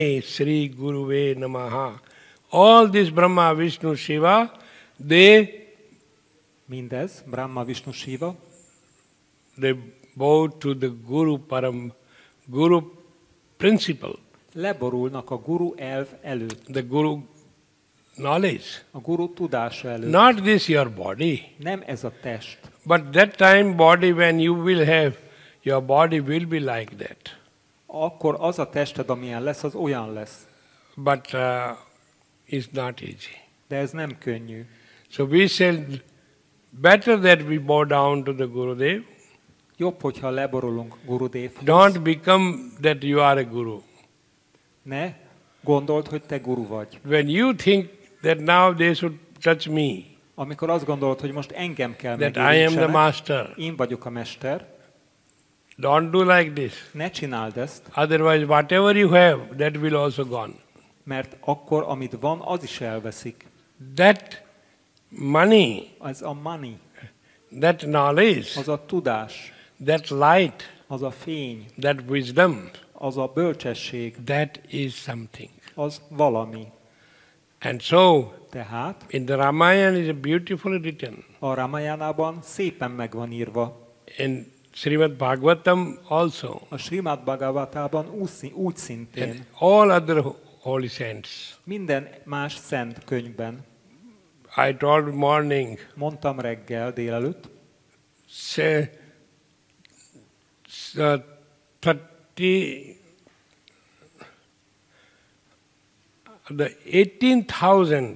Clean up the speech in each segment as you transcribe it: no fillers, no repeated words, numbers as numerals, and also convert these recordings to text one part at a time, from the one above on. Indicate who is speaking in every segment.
Speaker 1: Sri Guruve Namaha. All this Brahma, Vishnu, Shiva, they
Speaker 2: Mindez, Brahma, Vishnu, Shiva,
Speaker 1: they bow to the Guru Param, Guru principle,
Speaker 2: leborulnak a guru elv előtt,
Speaker 1: the Guru knowledge.
Speaker 2: a guru tudása előtt.
Speaker 1: Not this your body.
Speaker 2: Nem ez a test.
Speaker 1: But that time body when you will have, your body will be like that.
Speaker 2: Akkor az a tested, amilyen lesz, az olyan lesz.
Speaker 1: But it's not easy.
Speaker 2: De ez nem könnyű.
Speaker 1: So we said, better that we bow down to the Gurudev.
Speaker 2: Jobb, hogyha leborulunk Gurudevhoz.
Speaker 1: Don't become that you are a Guru.
Speaker 2: Ne gondold, hogy te guru vagy.
Speaker 1: When you think that now they should touch me,
Speaker 2: Amikor azt gondolod, hogy most engem kell
Speaker 1: that I am the
Speaker 2: megérintsenek,
Speaker 1: master,
Speaker 2: én vagyok a mester,
Speaker 1: don't do like this.
Speaker 2: ne csináld ezt,
Speaker 1: Otherwise, whatever you have, that will also gone.
Speaker 2: mert akkor, amit van, az is elveszik.
Speaker 1: That money,
Speaker 2: Az a money,
Speaker 1: that knowledge,
Speaker 2: az a tudás,
Speaker 1: that light,
Speaker 2: az a fény,
Speaker 1: that wisdom,
Speaker 2: az a bölcsesség,
Speaker 1: that is something.
Speaker 2: az valami.
Speaker 1: And so,
Speaker 2: Tehát
Speaker 1: in the Ramayana is beautifully written.
Speaker 2: a Ramayánában szépen meg van írva.
Speaker 1: In Srimad Bhagavatam also.
Speaker 2: A Srimad Bhagavatában úgy szintén,
Speaker 1: And all other holy saints.
Speaker 2: minden más szent könyvben.
Speaker 1: I told morning,
Speaker 2: Mondtam reggel, délelőtt,
Speaker 1: say, 18,000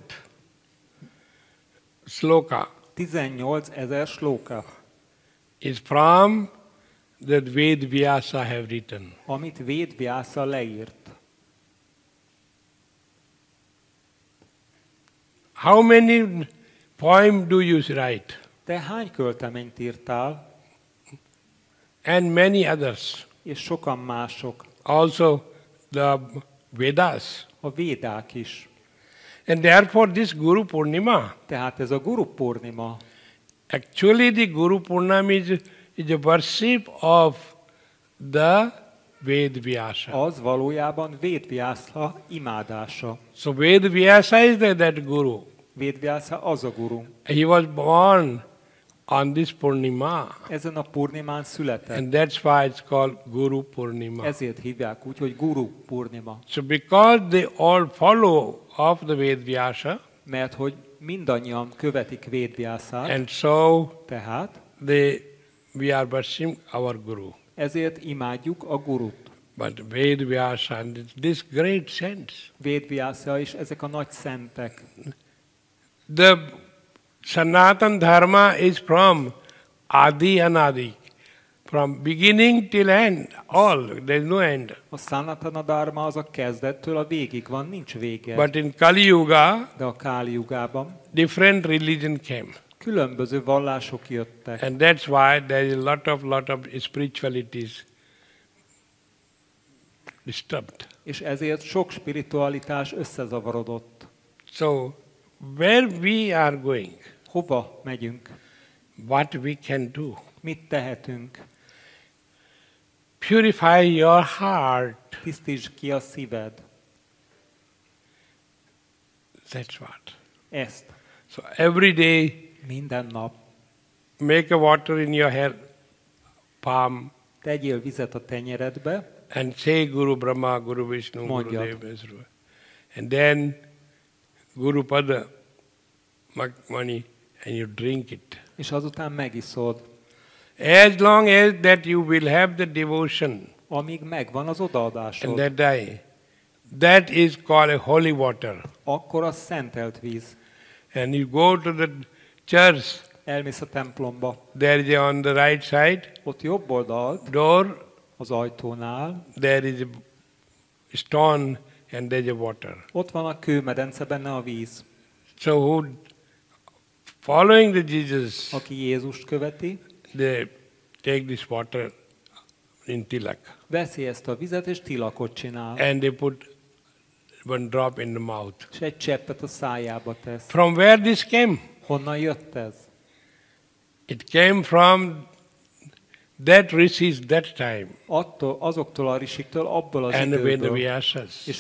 Speaker 1: sloka
Speaker 2: 18 000 slóka,
Speaker 1: is from that Ved Vyasa have written.
Speaker 2: amit Véd Vyasa leírt.
Speaker 1: How many poem do you write?
Speaker 2: Te hány költeményt írtál,
Speaker 1: And many others.
Speaker 2: és sokan mások,
Speaker 1: Also the Vedas.
Speaker 2: a védák is.
Speaker 1: And therefore this Guru Purnima,
Speaker 2: Tehát ez a Guru Purnima,
Speaker 1: actually the Guru Purnima is a worship of the Ved Vyasa.
Speaker 2: az valójában Véd Vyasa imádása.
Speaker 1: So Ved Vyasa is that Guru.
Speaker 2: Véd Vyasa az a guru.
Speaker 1: He was born on this Purnima.
Speaker 2: Ezen a Purnimán született.
Speaker 1: And that's why it's called Guru Purnima.
Speaker 2: Ezért hívják úgy, hogy Guru Purnima.
Speaker 1: So because they all follow of the Ved Vyasa,
Speaker 2: Mert hogy mindannyian követik Véd Vyasát,
Speaker 1: and so
Speaker 2: tehát
Speaker 1: we are worshiping our Guru.
Speaker 2: ezért imádjuk a Gurut.
Speaker 1: But Ved Vyasa and this great sense.
Speaker 2: Véd Vyasa és ezek a nagy szentek.
Speaker 1: The Sanatan Dharma is from Adi Anadi. From beginning till end, all, there is no end.
Speaker 2: A Sanatana Dharma az a kezdettől a végig van, nincs vége.
Speaker 1: But in Kali Yuga,
Speaker 2: De a Káli Jugában
Speaker 1: different religion came.
Speaker 2: különböző vallások jöttek.
Speaker 1: And that's why there is a lot of spiritualities disturbed.
Speaker 2: És ezért sok spiritualitás összezavarodott.
Speaker 1: So, where we are going,
Speaker 2: Hova megyünk?
Speaker 1: what we can do,
Speaker 2: Mit tehetünk?
Speaker 1: purify your heart.
Speaker 2: Tisztítsd ki a szíved.
Speaker 1: That's what.
Speaker 2: Ezt.
Speaker 1: So every day,
Speaker 2: Minden nap
Speaker 1: make a water in your hair, palm,
Speaker 2: tegyél vizet a tenyeredbe,
Speaker 1: and say Guru Brahma, Guru Vishnu, Guru
Speaker 2: Mondjad.
Speaker 1: Deva, Vishnu. And then Guru Pada, Mani, and you drink it.
Speaker 2: és azután megiszod.
Speaker 1: As long as that you will have the devotion
Speaker 2: Amíg megvan az
Speaker 1: and
Speaker 2: odaadásod,
Speaker 1: that day, that is called a holy water.
Speaker 2: akkor az szentelt víz.
Speaker 1: And you go to the church,
Speaker 2: Elmész a templomba.
Speaker 1: there is on the right side
Speaker 2: Ott jobb oldalt,
Speaker 1: door,
Speaker 2: az ajtónál,
Speaker 1: there is a stone and there is a water.
Speaker 2: ott van a kőmedence, benne a víz.
Speaker 1: So who following the Jesus,
Speaker 2: Aki Jézust követi,
Speaker 1: they take this water in tilak
Speaker 2: veszi ezt a vizet, és tilakot csinál.
Speaker 1: and they put one drop in the mouth.
Speaker 2: És egy cseppet a szájába tesz.
Speaker 1: From where this came?
Speaker 2: Honnan jött ez?
Speaker 1: It came from that rishis that time
Speaker 2: Azoktól a risiktől, abból az
Speaker 1: and the
Speaker 2: időből.
Speaker 1: Vedavyasas.
Speaker 2: És